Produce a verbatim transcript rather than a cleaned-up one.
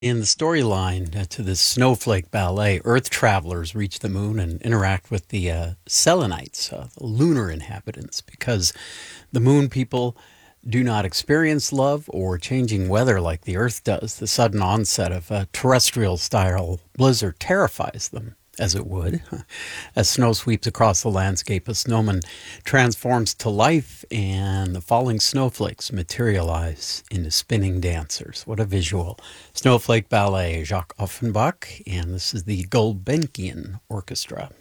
In the storyline uh, to this snowflake ballet, Earth travelers reach the moon and interact with the uh, Selenites, uh, the lunar inhabitants, because the moon people do not experience love or changing weather like the Earth does. The sudden onset of a terrestrial style blizzard terrifies them, as it would. As snow sweeps across the landscape, a snowman transforms to life, and the falling snowflakes materialize into spinning dancers. What a visual. Snowflake Ballet, Jacques Offenbach, and this is the Gulbenkian Orchestra.